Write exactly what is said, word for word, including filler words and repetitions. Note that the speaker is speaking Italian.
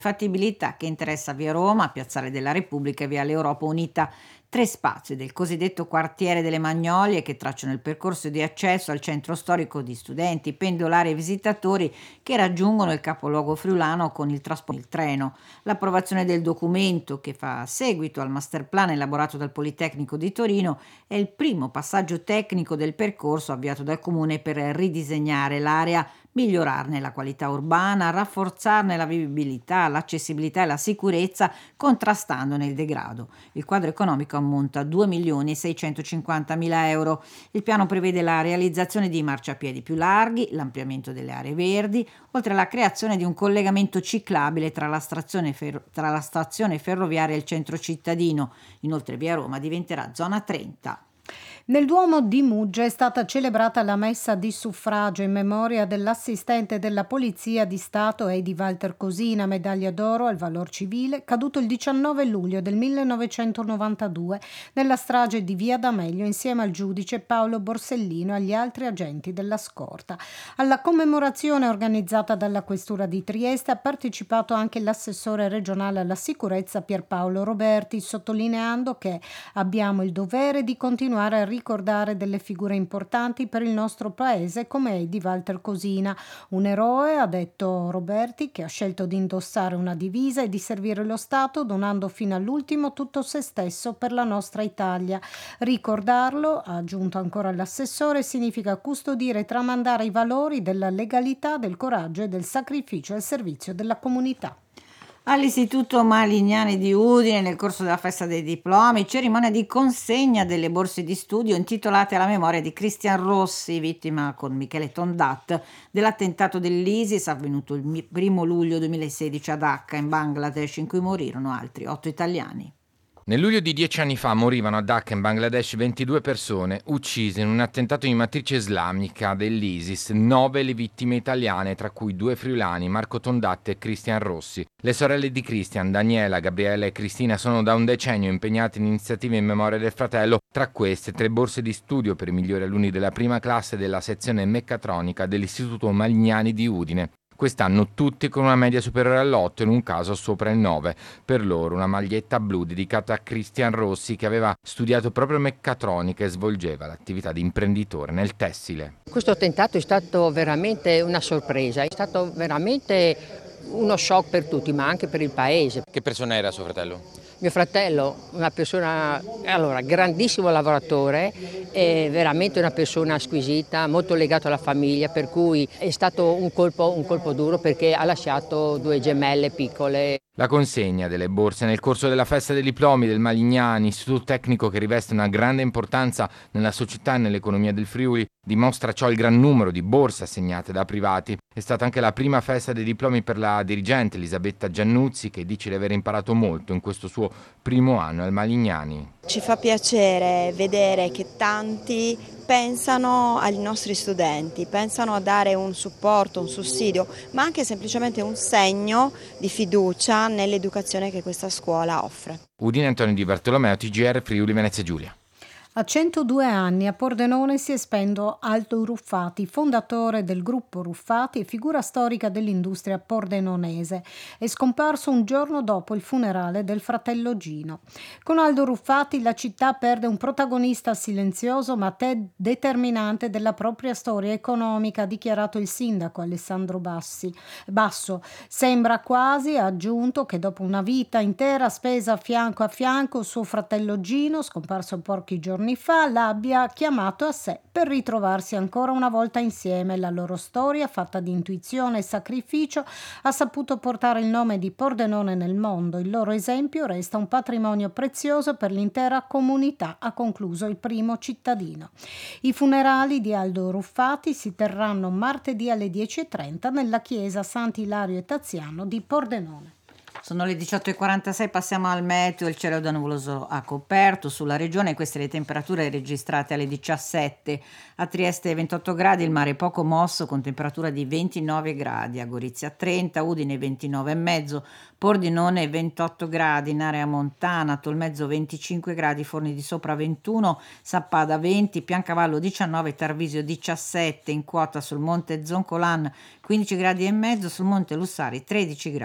Fattibilità che interessa via Roma, Piazzale della Repubblica e via l'Europa Unita, tre spazi del cosiddetto quartiere delle Magnolie che tracciano il percorso di accesso al centro storico di studenti, pendolari e visitatori che raggiungono il capoluogo friulano con il trasporto il treno. L'approvazione del documento, che fa seguito al master plan elaborato dal Politecnico di Torino, è il primo passaggio tecnico del percorso avviato dal Comune per ridisegnare l'area, migliorarne la qualità urbana, rafforzarne la vivibilità, l'accessibilità e la sicurezza, contrastandone il degrado. Il quadro economico ammonta a due milioni seicentocinquantamila euro. Il piano prevede la realizzazione di marciapiedi più larghi, l'ampliamento delle aree verdi, oltre alla creazione di un collegamento ciclabile tra la stazione, ferro- tra la stazione ferroviaria e il centro cittadino. Inoltre via Roma diventerà zona trenta. Nel Duomo di Muggia è stata celebrata la messa di suffragio in memoria dell'assistente della Polizia di Stato Edi Walter Cosina, medaglia d'oro al valor civile, caduto il diciannove luglio del millenovecentonovantadue nella strage di Via D'Amelio insieme al giudice Paolo Borsellino e agli altri agenti della scorta. Alla commemorazione organizzata dalla Questura di Trieste ha partecipato anche l'assessore regionale alla sicurezza Pierpaolo Roberti, sottolineando che abbiamo il dovere di continuare a ricordare delle figure importanti per il nostro paese come Edi Walter Cosina, un eroe, ha detto Roberti, che ha scelto di indossare una divisa e di servire lo Stato donando fino all'ultimo tutto se stesso per la nostra Italia. Ricordarlo, ha aggiunto ancora l'assessore, significa custodire e tramandare i valori della legalità, del coraggio e del sacrificio al servizio della comunità. All'Istituto Malignani di Udine, nel corso della festa dei diplomi, cerimonia di consegna delle borse di studio intitolate alla memoria di Cristian Rossi, vittima con Michele Tondat dell'attentato dell'ISIS avvenuto il primo luglio duemilasedici a Dhaka, in Bangladesh, in cui morirono altri otto italiani. Nel luglio di dieci anni fa morivano a Dhaka in Bangladesh ventidue persone uccise in un attentato di matrice islamica dell'ISIS, nove le vittime italiane, tra cui due friulani, Marco Tondat e Cristian Rossi. Le sorelle di Cristian, Daniela, Gabriele e Cristina, sono da un decennio impegnate in iniziative in memoria del fratello, tra queste tre borse di studio per i migliori alunni della prima classe della sezione meccatronica dell'Istituto Malignani di Udine. Quest'anno tutti con una media superiore all'otto, in un caso sopra il nove. Per loro una maglietta blu dedicata a Cristian Rossi, che aveva studiato proprio meccatronica e svolgeva l'attività di imprenditore nel tessile. Questo attentato è stato veramente una sorpresa, è stato veramente uno shock per tutti, ma anche per il paese. Che persona era suo fratello? Mio fratello, una persona, allora, grandissimo lavoratore, è veramente una persona squisita, molto legato alla famiglia, per cui è stato un colpo, un colpo duro perché ha lasciato due gemelle piccole. La consegna delle borse nel corso della festa dei diplomi del Malignani, istituto tecnico che riveste una grande importanza nella società e nell'economia del Friuli, dimostra ciò il gran numero di borse assegnate da privati. È stata anche la prima festa dei diplomi per la dirigente Elisabetta Giannuzzi, che dice di aver imparato molto in questo suo primo anno al Malignani. Ci fa piacere vedere che tanti pensano ai nostri studenti, pensano a dare un supporto, un sussidio, ma anche semplicemente un segno di fiducia nell'educazione che questa scuola offre. Udine, Antonio Di Bartolomeo, T G R Friuli Venezia Giulia. A centodue anni a Pordenone si è spento Aldo Ruffati, fondatore del gruppo Ruffati e figura storica dell'industria pordenonese. È scomparso un giorno dopo il funerale del fratello Gino. Con Aldo Ruffati la città perde un protagonista silenzioso ma te- determinante della propria storia economica, ha dichiarato il sindaco Alessandro Bassi. Basso. Sembra quasi, ha aggiunto, che dopo una vita intera spesa fianco a fianco, suo fratello Gino, scomparso pochi giorni fa, l'abbia chiamato a sé per ritrovarsi ancora una volta insieme. La loro storia, fatta di intuizione e sacrificio, ha saputo portare il nome di Pordenone nel mondo. Il loro esempio resta un patrimonio prezioso per l'intera comunità, ha concluso il primo cittadino. I funerali di Aldo Ruffati si terranno martedì alle dieci e trenta nella chiesa Sant'Ilario e Taziano di Pordenone. Sono le diciotto e quarantasei, passiamo al meteo. Il cielo da nuvoloso ha coperto sulla regione, queste le temperature registrate alle diciassette. A Trieste ventotto gradi, il mare poco mosso con temperatura di ventinove gradi, a Gorizia trenta, Udine ventinove e mezzo, Pordenone ventotto gradi, in area montana, Tolmezzo venticinque gradi, Forni di Sopra ventuno, Sappada venti, Piancavallo diciannove, Tarvisio diciassette, in quota sul monte Zoncolan quindici gradi e mezzo, sul monte Lussari tredici gradi.